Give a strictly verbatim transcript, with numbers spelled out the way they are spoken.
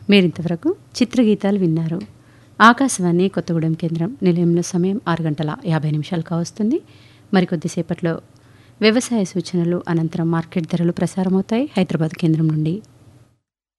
మీరింతవరకు చిత్రగీతాలు విన్నారు. ఆకాశవాణి కొత్తగూడెం కేంద్రం. నిలయంలో సమయం ఆరు గంటల యాభై నిమిషాలు కావస్తుంది. మరికొద్దిసేపట్లో వ్యవసాయ సూచనలు అనంతరం మార్కెట్ ధరలు ప్రసారమవుతాయి హైదరాబాద్ కేంద్రం నుండి.